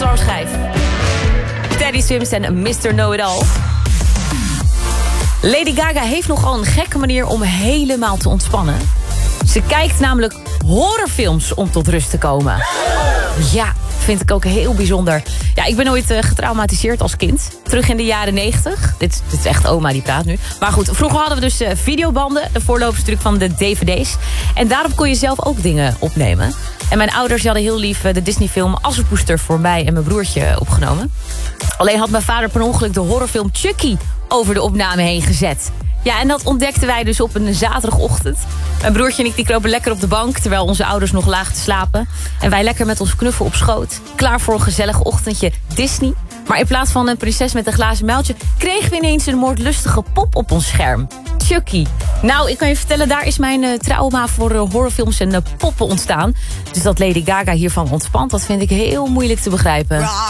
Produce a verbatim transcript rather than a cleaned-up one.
alarmschijf. Teddy Swims en mister Know-It-All. Lady Gaga heeft nogal een gekke manier om helemaal te ontspannen. Ze kijkt namelijk horrorfilms om tot rust te komen. Ja, vind ik ook heel bijzonder. Ja, ik ben ooit uh, getraumatiseerd als kind. Terug in de jaren negentig. Dit, dit is echt oma die praat nu. Maar goed, vroeger hadden we dus uh, videobanden. De voorlopers natuurlijk van de D V D's. En daarop kon je zelf ook dingen opnemen. En mijn ouders hadden heel lief uh, de Disney-film Assepoester voor mij en mijn broertje opgenomen. Alleen had mijn vader per ongeluk de horrorfilm Chucky over de opname heen gezet. Ja, en dat ontdekten wij dus op een zaterdagochtend. Mijn broertje en ik die kropen lekker op de bank, terwijl onze ouders nog lagen te slapen. En wij lekker met ons knuffel op schoot. Klaar voor een gezellig ochtendje Disney. Maar in plaats van een prinses met een glazen muiltje kregen we ineens een moordlustige pop op ons scherm. Chucky. Nou, ik kan je vertellen, daar is mijn uh, trauma voor uh, horrorfilms en uh, poppen ontstaan. Dus dat Lady Gaga hiervan ontspant, dat vind ik heel moeilijk te begrijpen.